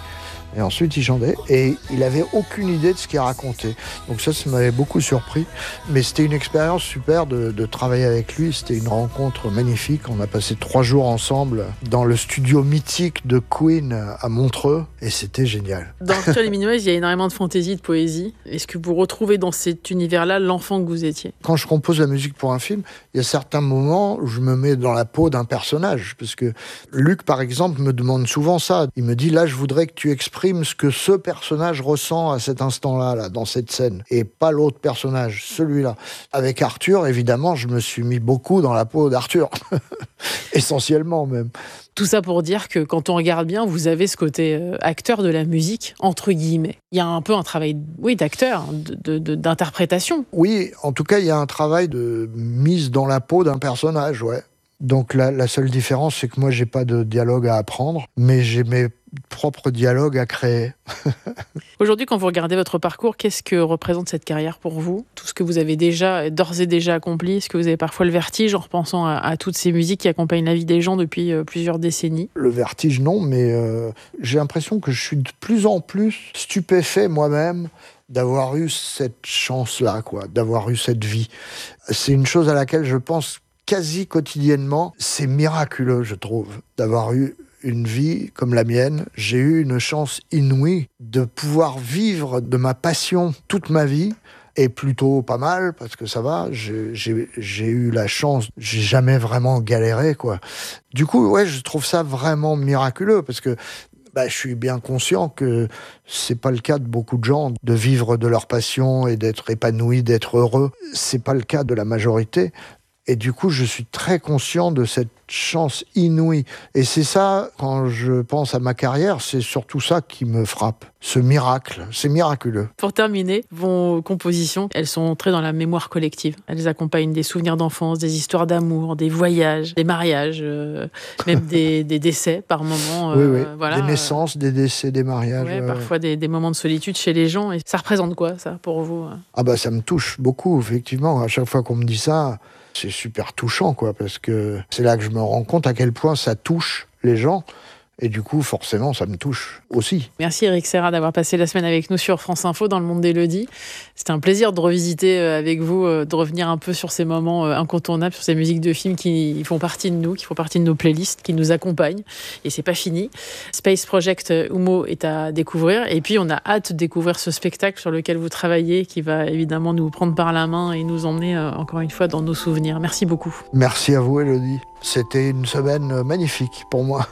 Et ensuite, il chantait. Et il avait aucune idée de ce qu'il racontait. Donc ça m'avait beaucoup surpris. Mais c'était une expérience super de travailler avec lui. C'était une rencontre magnifique. On a passé 3 jours ensemble dans le studio mythique de Queen à Montreux. Et c'était génial. Dans Arthur et les Minimoys, il y a énormément de fantaisie, de poésie. Est-ce que vous retrouvez dans cet univers-là l'enfant que vous étiez ? Quand je compose la musique pour un film, il y a certains moments où je me mets dans la peau d'un personnage. Parce que Luc, par exemple, me demande souvent ça. Il me dit, là, je voudrais que tu exprimes ce que ce personnage ressent à cet instant-là, là, dans cette scène. Et pas l'autre personnage, celui-là. Avec Arthur, évidemment, je me suis mis beaucoup dans la peau d'Arthur. Essentiellement, même. Tout ça pour dire que quand on regarde bien, vous avez ce côté acteur de la musique, entre guillemets. Il y a un peu un travail d'acteur, d'interprétation. Oui, en tout cas, il y a un travail de mise dans la peau d'un personnage, ouais. Donc la seule différence, c'est que moi, j'ai pas de dialogue à apprendre, mais j'ai mes propres dialogues à créer. Aujourd'hui, quand vous regardez votre parcours, qu'est-ce que représente cette carrière pour vous ? Tout ce que vous avez d'ores et déjà accompli, est-ce que vous avez parfois le vertige en repensant à toutes ces musiques qui accompagnent la vie des gens depuis plusieurs décennies ? Le vertige, non, mais j'ai l'impression que je suis de plus en plus stupéfait moi-même d'avoir eu cette chance-là, d'avoir eu cette vie. C'est une chose à laquelle je pense quasi quotidiennement. C'est miraculeux, je trouve, d'avoir eu une vie comme la mienne. J'ai eu une chance inouïe de pouvoir vivre de ma passion toute ma vie, et plutôt pas mal, parce que ça va, j'ai eu la chance, j'ai jamais vraiment galéré, quoi. Du coup, ouais, je trouve ça vraiment miraculeux, parce que je suis bien conscient que c'est pas le cas de beaucoup de gens, de vivre de leur passion et d'être épanoui, d'être heureux. C'est pas le cas de la majorité. Et du coup, je suis très conscient de cette chance inouïe. Et c'est ça, quand je pense à ma carrière, c'est surtout ça qui me frappe. Ce miracle, c'est miraculeux. Pour terminer, vos compositions, elles sont entrées dans la mémoire collective. Elles accompagnent des souvenirs d'enfance, des histoires d'amour, des voyages, des mariages, même des décès par moments. Oui. Voilà, des naissances, des décès, des mariages. Parfois des moments de solitude chez les gens. Et ça représente quoi, ça, pour vous ? Ça me touche beaucoup, effectivement. À chaque fois qu'on me dit ça, c'est super touchant, parce que c'est là que je me rends compte à quel point ça touche les gens. Et du coup, forcément, ça me touche aussi. Merci Éric Serra d'avoir passé la semaine avec nous sur France Info dans le monde d'Élodie. C'était un plaisir de revisiter avec vous, de revenir un peu sur ces moments incontournables, sur ces musiques de films qui font partie de nous, qui font partie de nos playlists, qui nous accompagnent. Et c'est pas fini. Space Project Humo est à découvrir. Et puis, on a hâte de découvrir ce spectacle sur lequel vous travaillez, qui va évidemment nous prendre par la main et nous emmener encore une fois dans nos souvenirs. Merci beaucoup. Merci à vous, Élodie. C'était une semaine magnifique pour moi.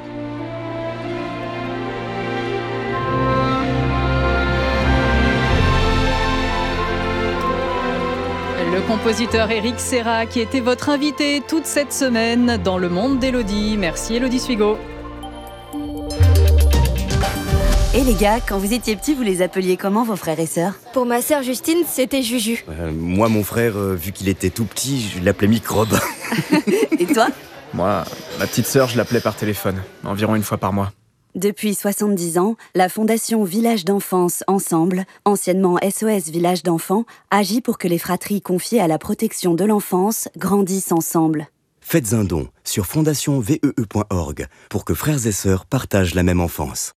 Le compositeur Éric Serra qui était votre invité toute cette semaine dans le monde d'Élodie. Merci Élodie Suigo. Et les gars, quand vous étiez petits, vous les appeliez comment vos frères et sœurs ? Pour ma sœur Justine, c'était Juju. Moi, mon frère, vu qu'il était tout petit, je l'appelais Microbe. Et toi ? Moi, ma petite sœur, je l'appelais par téléphone, environ une fois par mois. Depuis 70 ans, la Fondation Village d'Enfance Ensemble, anciennement SOS Village d'Enfants, agit pour que les fratries confiées à la protection de l'enfance grandissent ensemble. Faites un don sur fondationsvee.org pour que frères et sœurs partagent la même enfance.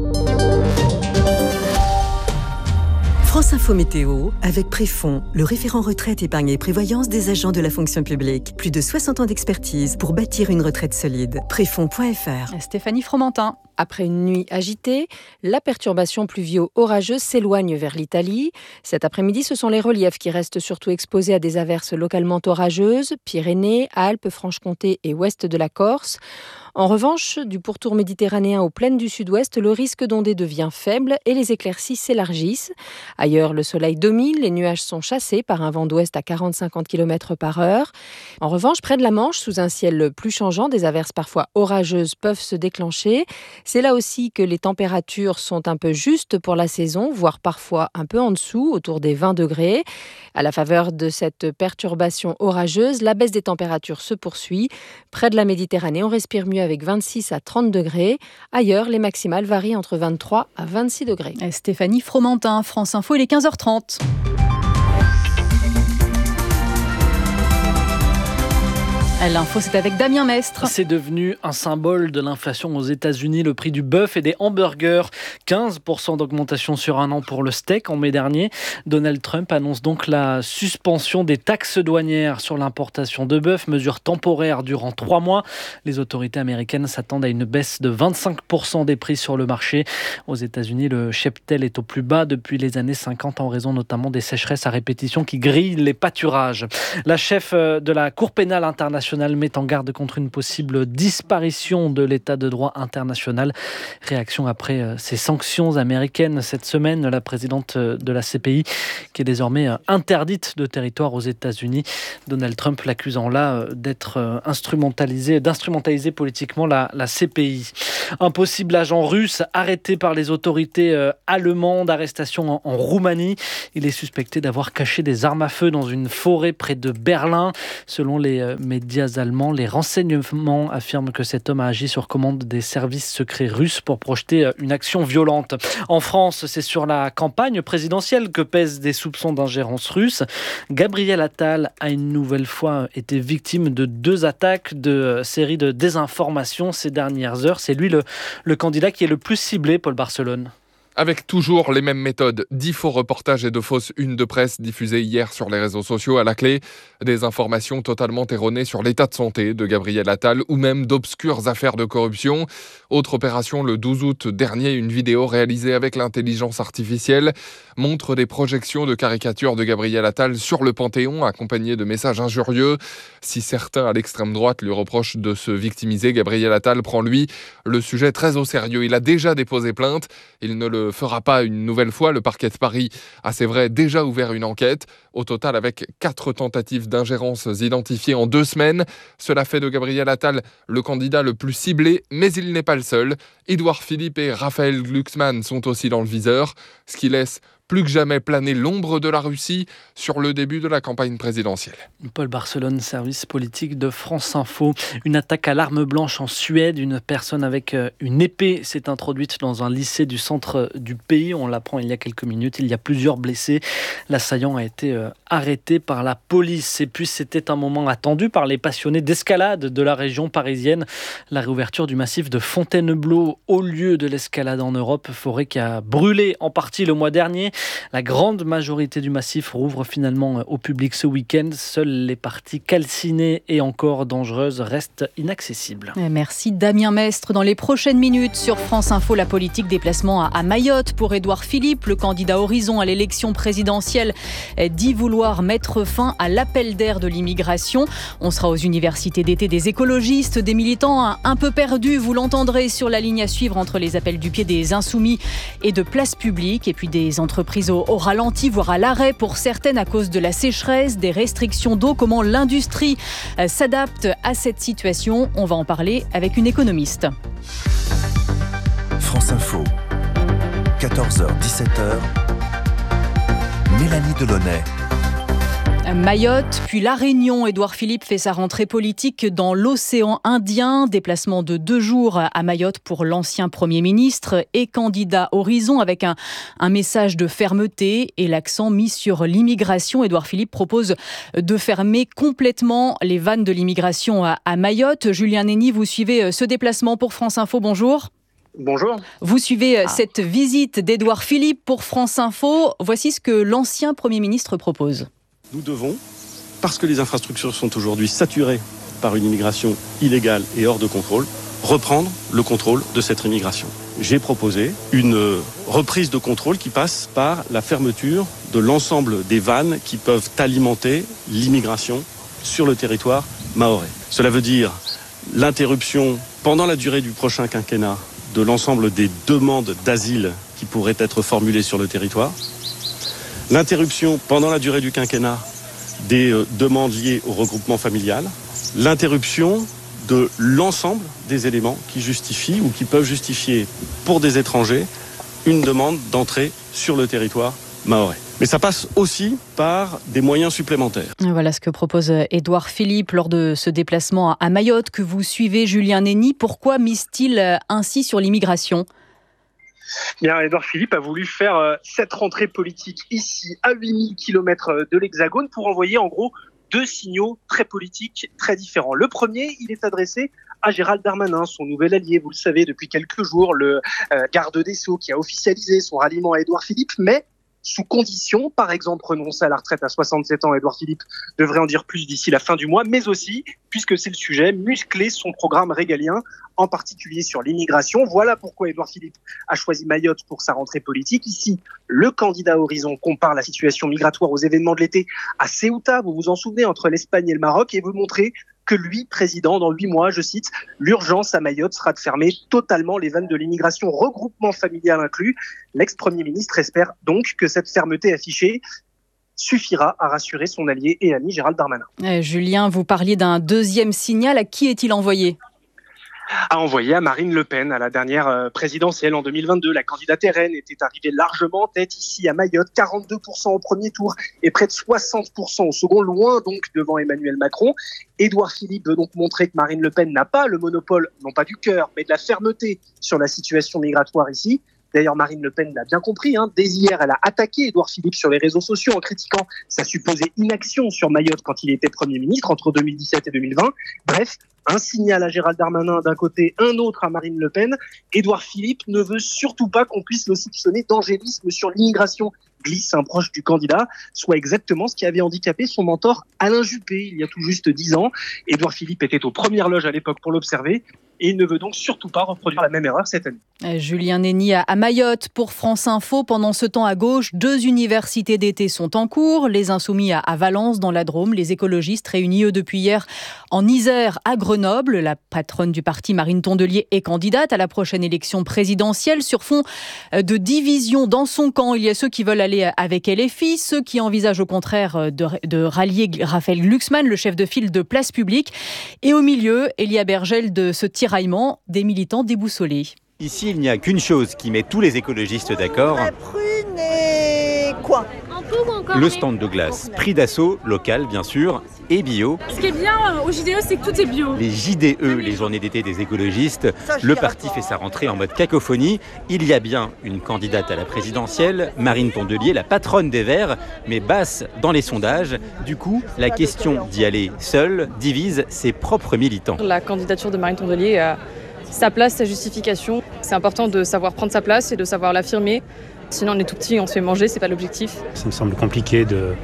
France Info Météo, avec Préfond, le référent retraite, épargne et prévoyance des agents de la fonction publique. Plus de 60 ans d'expertise pour bâtir une retraite solide. Préfond.fr. Stéphanie Fromentin. Après une nuit agitée, la perturbation pluvio-orageuse s'éloigne vers l'Italie. Cet après-midi, ce sont les reliefs qui restent surtout exposés à des averses localement orageuses, Pyrénées, Alpes, Franche-Comté et ouest de la Corse. En revanche, du pourtour méditerranéen aux plaines du sud-ouest, le risque d'ondée devient faible et les éclaircies s'élargissent. Ailleurs, le soleil domine, les nuages sont chassés par un vent d'ouest à 40-50 km/h. En revanche, près de la Manche, sous un ciel plus changeant, des averses parfois orageuses peuvent se déclencher. C'est là aussi que les températures sont un peu justes pour la saison, voire parfois un peu en dessous, autour des 20 degrés. À la faveur de cette perturbation orageuse, la baisse des températures se poursuit. Près de la Méditerranée, on respire mieux avec 26 à 30 degrés. Ailleurs, les maximales varient entre 23 à 26 degrés. Stéphanie Fromentin, France Info, il est 15h30. L'info, c'est avec Damien Mestre. C'est devenu un symbole de l'inflation aux États-Unis. Le prix du bœuf et des hamburgers, 15% d'augmentation sur un an pour le steak en mai dernier. Donald Trump annonce donc la suspension des taxes douanières sur l'importation de bœuf, mesure temporaire durant 3 mois. Les autorités américaines s'attendent à une baisse de 25% des prix sur le marché. Aux États-Unis, le cheptel est au plus bas depuis les années 50 en raison notamment des sécheresses à répétition qui grillent les pâturages. La chef de la Cour pénale internationale met en garde contre une possible disparition de l'état de droit international. Réaction après ces sanctions américaines cette semaine. La présidente de la CPI qui est désormais interdite de territoire aux États-Unis. Donald Trump l'accusant là d'instrumentaliser politiquement la CPI. Un possible agent russe arrêté par les autorités allemandes. Arrestation en Roumanie. Il est suspecté d'avoir caché des armes à feu dans une forêt près de Berlin. Selon les médias allemands, les renseignements affirment que cet homme a agi sur commande des services secrets russes pour projeter une action violente. En France, c'est sur la campagne présidentielle que pèsent des soupçons d'ingérence russe. Gabriel Attal a une nouvelle fois été victime de 2 attaques de séries de désinformation ces dernières heures. C'est lui le candidat qui est le plus ciblé, Paul Barcelone. Avec toujours les mêmes méthodes, 10 faux reportages et de fausses unes de presse diffusées hier sur les réseaux sociaux. À la clé, des informations totalement erronées sur l'état de santé de Gabriel Attal ou même d'obscures affaires de corruption. Autre opération, le 12 août dernier, une vidéo réalisée avec l'intelligence artificielle montre des projections de caricatures de Gabriel Attal sur le Panthéon accompagnées de messages injurieux. Si certains à l'extrême droite lui reprochent de se victimiser, Gabriel Attal prend lui le sujet très au sérieux. Il a déjà déposé plainte, il ne le fera pas une nouvelle fois. Le parquet de Paris a, c'est vrai, déjà ouvert une enquête. Au total, avec 4 tentatives d'ingérence identifiées en 2 semaines. Cela fait de Gabriel Attal le candidat le plus ciblé, mais il n'est pas le seul. Édouard Philippe et Raphaël Glucksmann sont aussi dans le viseur, ce qui laisse plus que jamais planer l'ombre de la Russie sur le début de la campagne présidentielle. Paul Barcelone, service politique de France Info. Une attaque à l'arme blanche en Suède. Une personne avec une épée s'est introduite dans un lycée du centre du pays. On l'apprend il y a quelques minutes. Il y a plusieurs blessés. L'assaillant a été arrêté par la police. Et puis c'était un moment attendu par les passionnés d'escalade de la région parisienne. La réouverture du massif de Fontainebleau, haut lieu de l'escalade en Europe. Forêt qui a brûlé en partie le mois dernier. La grande majorité du massif rouvre finalement au public ce week-end. Seules les parties calcinées et encore dangereuses restent inaccessibles. Merci Damien Mestre. Dans les prochaines minutes sur France Info, la politique, déplacement à Mayotte pour Édouard Philippe. Le candidat Horizon à l'élection présidentielle dit vouloir mettre fin à l'appel d'air de l'immigration. On sera aux universités d'été des écologistes, des militants un peu perdus. Vous l'entendrez sur la ligne à suivre entre les appels du pied des Insoumis et de Place Publique. Et puis des entreprises au ralenti, voire à l'arrêt pour certaines à cause de la sécheresse, des restrictions d'eau. Comment l'industrie s'adapte à cette situation? On va en parler avec une économiste. France Info, 14h-17h, Mélanie Delaunay. Mayotte, puis La Réunion. Édouard Philippe fait sa rentrée politique dans l'océan Indien. Déplacement de 2 jours à Mayotte pour l'ancien Premier ministre et candidat Horizon avec un message de fermeté et l'accent mis sur l'immigration. Édouard Philippe propose de fermer complètement les vannes de l'immigration à Mayotte. Julien Néni, vous suivez ce déplacement pour France Info. Bonjour. Bonjour. Vous suivez cette visite d'Édouard Philippe pour France Info. Voici ce que l'ancien Premier ministre propose. Nous devons, parce que les infrastructures sont aujourd'hui saturées par une immigration illégale et hors de contrôle, reprendre le contrôle de cette immigration. J'ai proposé une reprise de contrôle qui passe par la fermeture de l'ensemble des vannes qui peuvent alimenter l'immigration sur le territoire mahorais. Cela veut dire l'interruption pendant la durée du prochain quinquennat de l'ensemble des demandes d'asile qui pourraient être formulées sur le territoire, l'interruption pendant la durée du quinquennat des demandes liées au regroupement familial, l'interruption de l'ensemble des éléments qui justifient ou qui peuvent justifier pour des étrangers une demande d'entrée sur le territoire mahorais. Mais ça passe aussi par des moyens supplémentaires. Voilà ce que propose Édouard Philippe lors de ce déplacement à Mayotte que vous suivez, Julien Néni. Pourquoi mise-t-il ainsi sur l'immigration ? Bien, Édouard Philippe a voulu faire cette rentrée politique ici, à 8000 km de l'Hexagone, pour envoyer en gros 2 signaux très politiques, très différents. Le premier, il est adressé à Gérald Darmanin, son nouvel allié, vous le savez, depuis quelques jours, le garde des Sceaux qui a officialisé son ralliement à Édouard Philippe, mais sous condition, par exemple, renoncer à la retraite à 67 ans. Édouard Philippe devrait en dire plus d'ici la fin du mois, mais aussi, puisque c'est le sujet, muscler son programme régalien, en particulier sur l'immigration. Voilà pourquoi Édouard Philippe a choisi Mayotte pour sa rentrée politique. Ici, le candidat Horizon compare la situation migratoire aux événements de l'été à Ceuta, vous vous en souvenez, entre l'Espagne et le Maroc, et veut montrer que lui, président, dans 8 mois, je cite, l'urgence à Mayotte sera de fermer totalement les vannes de l'immigration, regroupement familial inclus. L'ex-premier ministre espère donc que cette fermeté affichée suffira à rassurer son allié et ami Gérald Darmanin. Julien, vous parliez d'un deuxième signal. À qui est-il envoyé ? A envoyé à Marine Le Pen à la dernière présidentielle en 2022. La candidate RN était arrivée largement en tête ici à Mayotte, 42% au premier tour et près de 60% au second, loin donc devant Emmanuel Macron. Édouard Philippe veut donc montrer que Marine Le Pen n'a pas le monopole, non pas du cœur, mais de la fermeté sur la situation migratoire ici. D'ailleurs, Marine Le Pen l'a bien compris. Dès hier, elle a attaqué Édouard Philippe sur les réseaux sociaux en critiquant sa supposée inaction sur Mayotte quand il était Premier ministre entre 2017 et 2020. Bref, un signal à Gérald Darmanin d'un côté, un autre à Marine Le Pen. Édouard Philippe ne veut surtout pas qu'on puisse le soupçonner d'angélisme sur l'immigration, glisse un proche du candidat, soit exactement ce qui avait handicapé son mentor Alain Juppé il y a tout juste 10 ans. Édouard Philippe était aux premières loges à l'époque pour l'observer et il ne veut donc surtout pas reproduire la même erreur cette année. Julien Néni à Mayotte pour France Info. Pendant ce temps à gauche, 2 universités d'été sont en cours. Les Insoumis à Valence dans la Drôme, les écologistes réunis eux depuis hier en Isère à Grenoble. La patronne du parti Marine Tondelier est candidate à la prochaine élection présidentielle sur fond de division dans son camp. Il y a ceux qui veulent aller avec LFI, ceux qui envisagent au contraire de rallier Raphaël Glucksmann, le chef de file de Place Publique. Et au milieu, Elia Bergel de ce tiraillement, des militants déboussolés. Ici, il n'y a qu'une chose qui met tous les écologistes d'accord. La prune et quoi ? Le stand de glace, prix d'assaut, local bien sûr, et bio. Ce qui est bien au JDE, c'est que tout est bio. Les JDE, les journées d'été des écologistes, le parti fait sa rentrée en mode cacophonie. Il y a bien une candidate à la présidentielle, Marine Tondelier, la patronne des Verts, mais basse dans les sondages. Du coup, la question d'y aller seule divise ses propres militants. La candidature de Marine Tondelier a sa place, sa justification. C'est important de savoir prendre sa place et de savoir l'affirmer. Sinon, on est tout petit, on se fait manger, c'est pas l'objectif. Ça me semble compliqué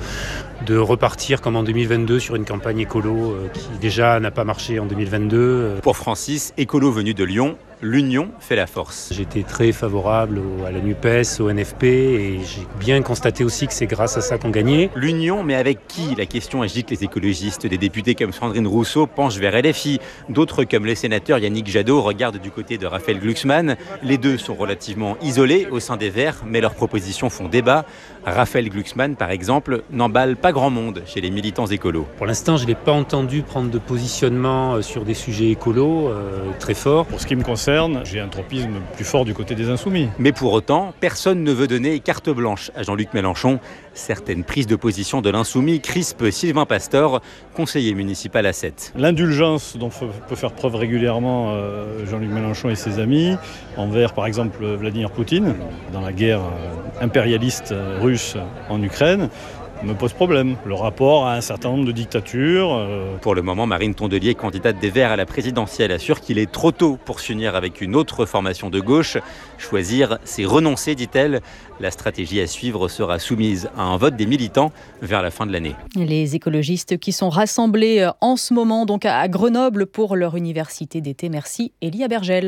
de repartir comme en 2022 sur une campagne écolo qui déjà n'a pas marché en 2022. Pour Francis, écolo venu de Lyon, l'union fait la force. J'étais très favorable à la NUPES, au NFP et j'ai bien constaté aussi que c'est grâce à ça qu'on gagnait. L'union, mais avec qui ? La question agite les écologistes. Des députés comme Sandrine Rousseau penchent vers LFI. D'autres comme le sénateur Yannick Jadot regardent du côté de Raphaël Glucksmann. Les deux sont relativement isolés au sein des Verts, mais leurs propositions font débat. Raphaël Glucksmann, par exemple, n'emballe pas grand monde chez les militants écolos. Pour l'instant, je ne l'ai pas entendu prendre de positionnement sur des sujets écolos très forts. Pour ce qui me concerne, j'ai un tropisme plus fort du côté des Insoumis. Mais pour autant, personne ne veut donner carte blanche à Jean-Luc Mélenchon. Certaines prises de position de l'Insoumis crispent Sylvain Pastor, conseiller municipal à Sète. L'indulgence dont peut faire preuve régulièrement Jean-Luc Mélenchon et ses amis envers, par exemple, Vladimir Poutine, dans la guerre impérialiste russe en Ukraine, me pose problème. Le rapport à un certain nombre de dictatures. Pour le moment, Marine Tondelier, candidate des Verts à la présidentielle, assure qu'il est trop tôt pour s'unir avec une autre formation de gauche. Choisir, c'est renoncer, dit-elle. La stratégie à suivre sera soumise à un vote des militants vers la fin de l'année. Les écologistes qui sont rassemblés en ce moment donc à Grenoble pour leur université d'été. Merci Elia Bergel.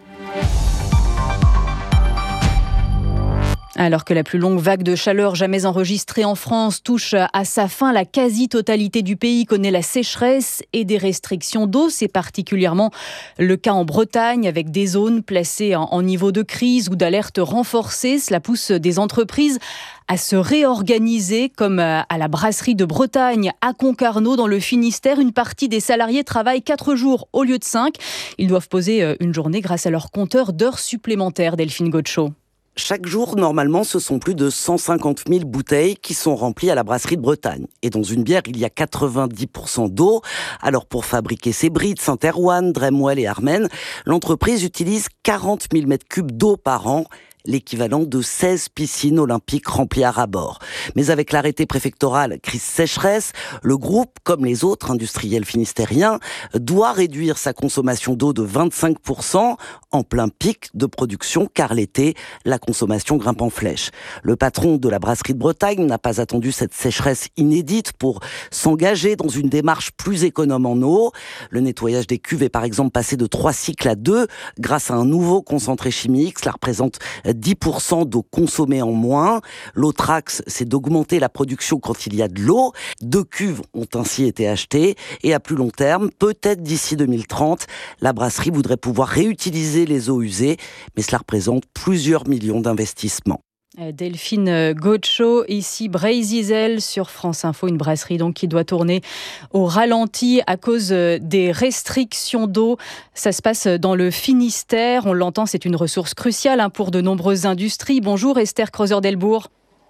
Alors que la plus longue vague de chaleur jamais enregistrée en France touche à sa fin, la quasi-totalité du pays connaît la sécheresse et des restrictions d'eau. C'est particulièrement le cas en Bretagne, avec des zones placées en niveau de crise ou d'alerte renforcée. Cela pousse des entreprises à se réorganiser, comme à la brasserie de Bretagne à Concarneau dans le Finistère. Une partie des salariés travaillent 4 jours au lieu de 5. Ils doivent poser une journée grâce à leur compteur d'heures supplémentaires. Delphine Gaucho. Chaque jour, normalement, ce sont plus de 150 000 bouteilles qui sont remplies à la brasserie de Bretagne. Et dans une bière, il y a 90% d'eau. Alors pour fabriquer ces brides, Saint-Erwan, Dremwell et Armen, l'entreprise utilise 40 000 mètres cubes d'eau par an. l'équivalent de 16 piscines olympiques remplies à ras-bord. Mais avec l'arrêté préfectoral crise sécheresse, le groupe, comme les autres industriels finistériens, doit réduire sa consommation d'eau de 25% en plein pic de production, car l'été, la consommation grimpe en flèche. Le patron de la brasserie de Bretagne n'a pas attendu cette sécheresse inédite pour s'engager dans une démarche plus économe en eau. Le nettoyage des cuves est par exemple passé de 3 cycles à 2 grâce à un nouveau concentré chimique. Cela représente 10% d'eau consommée en moins. L'autre axe, c'est d'augmenter la production quand il y a de l'eau. 2 cuves ont ainsi été achetées. Et à plus long terme, peut-être d'ici 2030, la brasserie voudrait pouvoir réutiliser les eaux usées. Mais cela représente plusieurs millions d'investissements. Delphine Gaucho, ici Brésil sur France Info, une brasserie donc qui doit tourner au ralenti à cause des restrictions d'eau. Ça se passe dans le Finistère, on l'entend, c'est une ressource cruciale pour de nombreuses industries. Bonjour Esther Creuser-Delbourg.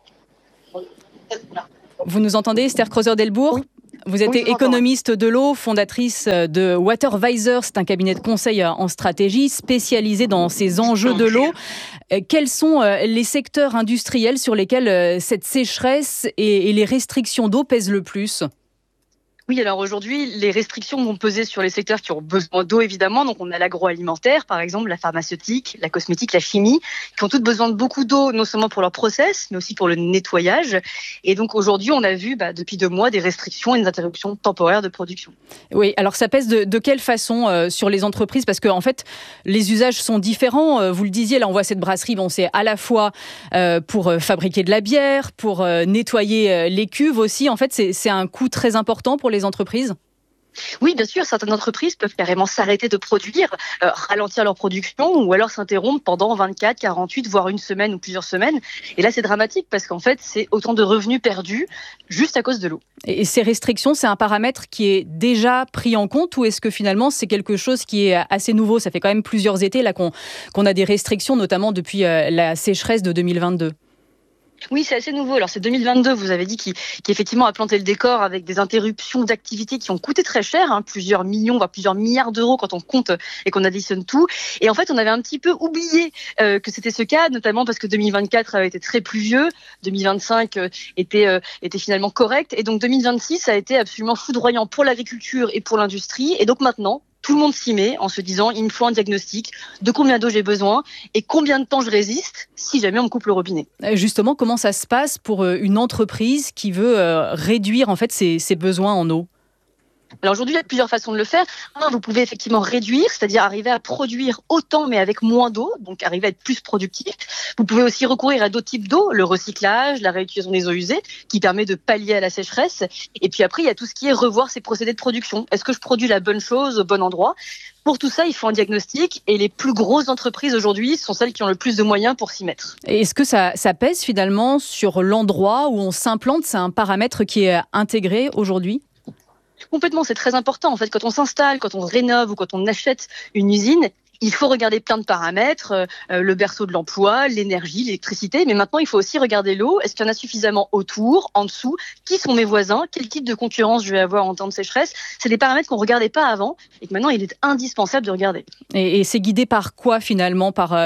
Vous nous entendez Esther Creuser-Delbourg ? Vous êtes économiste de l'eau, fondatrice de Watervisor, c'est un cabinet de conseil en stratégie spécialisé dans ces enjeux de l'eau. Quels sont les secteurs industriels sur lesquels cette sécheresse et les restrictions d'eau pèsent le plus ? Oui, alors aujourd'hui, les restrictions vont peser sur les secteurs qui ont besoin d'eau, évidemment. Donc, on a l'agroalimentaire, par exemple, la pharmaceutique, la cosmétique, la chimie, qui ont toutes besoin de beaucoup d'eau, non seulement pour leur process, mais aussi pour le nettoyage. Et donc, aujourd'hui, on a vu, depuis 2 mois, des restrictions et des interruptions temporaires de production. Oui, alors ça pèse de quelle façon sur les entreprises ? Parce qu'en fait, les usages sont différents. Vous le disiez, là, on voit cette brasserie, c'est à la fois pour fabriquer de la bière, pour nettoyer les cuves aussi. En fait, c'est un coût très important pour les entreprises ? Oui, bien sûr, certaines entreprises peuvent carrément s'arrêter de produire, ralentir leur production ou alors s'interrompre pendant 24, 48, voire une semaine ou plusieurs semaines. Et là, c'est dramatique parce qu'en fait, c'est autant de revenus perdus juste à cause de l'eau. Et ces restrictions, c'est un paramètre qui est déjà pris en compte ou est-ce que finalement, c'est quelque chose qui est assez nouveau ? Ça fait quand même plusieurs étés là, qu'on a des restrictions, notamment depuis la sécheresse de 2022. Oui, c'est assez nouveau. Alors, c'est 2022, vous avez dit, qui effectivement a planté le décor avec des interruptions d'activités qui ont coûté très cher, plusieurs millions, voire plusieurs milliards d'euros quand on compte et qu'on additionne tout. Et en fait, on avait un petit peu oublié que c'était ce cas, notamment parce que 2024 avait été très pluvieux, 2025 était finalement correct. Et donc, 2026 a été absolument foudroyant pour l'agriculture et pour l'industrie. Et donc maintenant, tout le monde s'y met en se disant il me faut un diagnostic de combien d'eau j'ai besoin et combien de temps je résiste si jamais on me coupe le robinet. Justement, comment ça se passe pour une entreprise qui veut réduire en fait ses besoins en eau ? Alors aujourd'hui, il y a plusieurs façons de le faire. Vous pouvez effectivement réduire, c'est-à-dire arriver à produire autant mais avec moins d'eau, donc arriver à être plus productif. Vous pouvez aussi recourir à d'autres types d'eau, le recyclage, la réutilisation des eaux usées, qui permet de pallier à la sécheresse. Et puis après, il y a tout ce qui est revoir ses procédés de production. Est-ce que je produis la bonne chose au bon endroit ? Pour tout ça, il faut un diagnostic et les plus grosses entreprises aujourd'hui sont celles qui ont le plus de moyens pour s'y mettre. Et est-ce que ça pèse finalement sur l'endroit où on s'implante ? C'est un paramètre qui est intégré aujourd'hui ? Complètement, c'est très important. En fait, quand on s'installe, quand on rénove ou quand on achète une usine, il faut regarder plein de paramètres, le berceau de l'emploi, l'énergie, l'électricité, mais maintenant il faut aussi regarder l'eau. Est-ce qu'il y en a suffisamment autour, en dessous ? Qui sont mes voisins ? Quel type de concurrence je vais avoir en temps de sécheresse ? C'est des paramètres qu'on ne regardait pas avant et que maintenant il est indispensable de regarder. Et c'est guidé par quoi finalement ? Par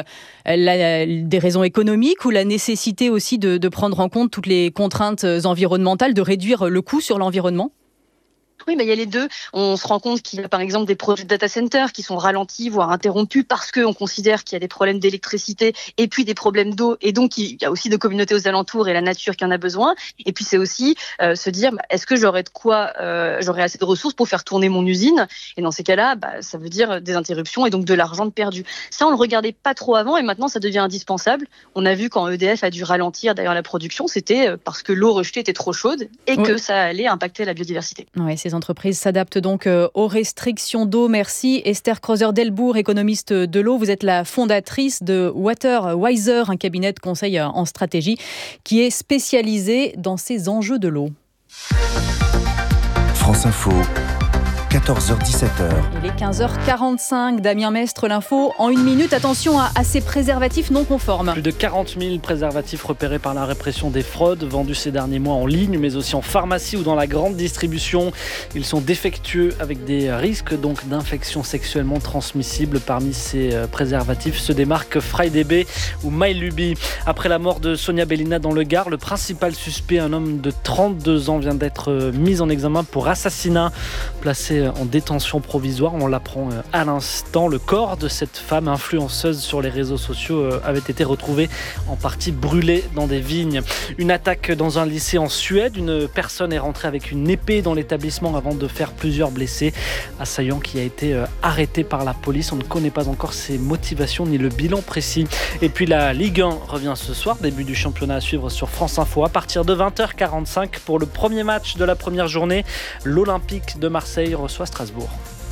des raisons économiques ou la nécessité aussi de prendre en compte toutes les contraintes environnementales, de réduire le coût sur l'environnement ? Oui, il y a les deux. On se rend compte qu'il y a par exemple des projets de data centers qui sont ralentis, voire interrompus parce qu'on considère qu'il y a des problèmes d'électricité et puis des problèmes d'eau. Et donc, il y a aussi des communautés aux alentours et la nature qui en a besoin. Et puis, c'est aussi se dire, est-ce que j'aurai j'aurai assez de ressources pour faire tourner mon usine ? Et dans ces cas-là, ça veut dire des interruptions et donc de l'argent de perdu. Ça, on le regardait pas trop avant et maintenant, ça devient indispensable. On a vu quand EDF a dû ralentir d'ailleurs la production, c'était parce que l'eau rejetée était trop chaude et que ça allait impacter la biodiversité. Oui, ces entreprises s'adaptent donc aux restrictions d'eau. Merci Esther Creuser-Delbourg, économiste de l'eau. Vous êtes la fondatrice de Watervisor, un cabinet de conseil en stratégie qui est spécialisé dans ces enjeux de l'eau. France Info, 14h-17h. Il est 15h45. Damien Mestre, l'info en 1 minute. Attention à ces préservatifs non conformes. Plus de 40 000 préservatifs repérés par la répression des fraudes, vendus ces derniers mois en ligne, mais aussi en pharmacie ou dans la grande distribution. Ils sont défectueux avec des risques donc d'infections sexuellement transmissibles. Parmi ces préservatifs se démarquent FryDB ou MyLuby. Après la mort de Sonia Bellina dans le Gard, le principal suspect, un homme de 32 ans, vient d'être mis en examen pour assassinat. Placé en détention provisoire, on l'apprend à l'instant. Le corps de cette femme influenceuse sur les réseaux sociaux avait été retrouvé en partie brûlé dans des vignes. Une attaque dans un lycée en Suède. Une personne est rentrée avec une épée dans l'établissement avant de faire plusieurs blessés. Assaillant qui a été arrêté par la police. On ne connaît pas encore ses motivations ni le bilan précis. Et puis la Ligue 1 revient ce soir. Début du championnat à suivre sur France Info à partir de 20h45 pour le premier match de la première journée. L'Olympique de Marseille reçoit Strasbourg.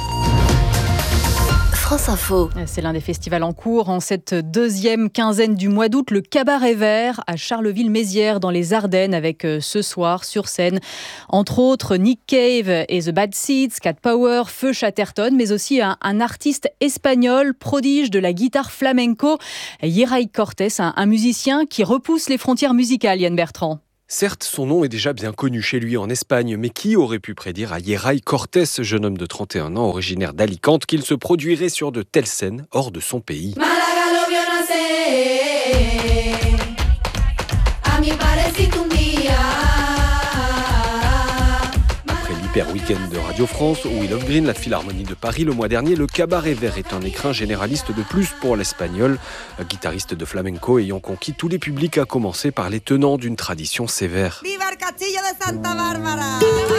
France Info. C'est l'un des festivals en cours en cette deuxième quinzaine du mois d'août, le Cabaret Vert à Charleville-Mézières dans les Ardennes, avec ce soir sur scène entre autres Nick Cave et The Bad Seeds, Cat Power, Feu Chatterton, mais aussi un artiste espagnol prodige de la guitare flamenco, Yeray Cortés, un musicien qui repousse les frontières musicales, Yann Bertrand. Certes, son nom est déjà bien connu chez lui en Espagne, mais qui aurait pu prédire à Yeray Cortés, jeune homme de 31 ans originaire d'Alicante, qu'il se produirait sur de telles scènes hors de son pays. Hyper Week-end de Radio France, Wheel of Green, la Philharmonie de Paris le mois dernier, le Cabaret Vert est un écrin généraliste de plus pour l'Espagnol, guitariste de flamenco ayant conquis tous les publics, à commencer par les tenants d'une tradition sévère. Viva el Castillo de Santa Bárbara!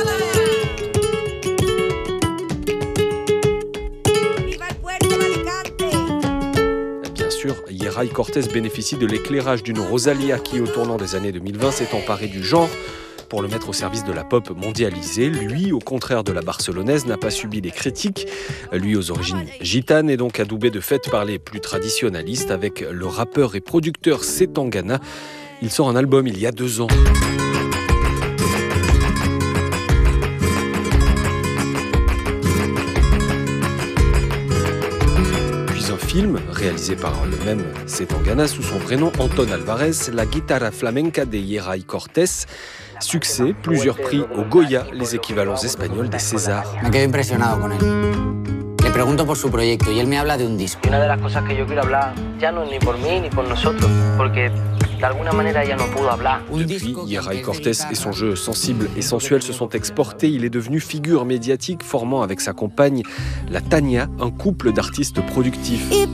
Viva el Puerto de Alicante! Bien sûr, Yeray Cortés bénéficie de l'éclairage d'une Rosalía qui, au tournant des années 2020, s'est emparée du genre pour le mettre au service de la pop mondialisée. Lui, au contraire de la barcelonaise, n'a pas subi les critiques. Lui, aux origines gitanes, est donc adoubé de fait par les plus traditionnalistes avec le rappeur et producteur Setangana. Il sort un album il y a 2 ans. Puis un film réalisé par le même Setangana sous son vrai nom Anton Alvarez, La guitarra flamenca de Yeray Cortés. Succès, plusieurs prix au Goya, les équivalents espagnols des Césars. Me quedo impresionado con él. Le pregunto por su proyecto y él me habla de un disco. Una de las cosas que yo quiero hablar ya no es ni por mí ni por nosotros, porque de alguna manera ella no pudo hablar. Depuis, Yeray Cortés et son jeu sensible et sensuel se sont exportés. Il est devenu figure médiatique, formant avec sa compagne, la Tania, un couple d'artistes productifs.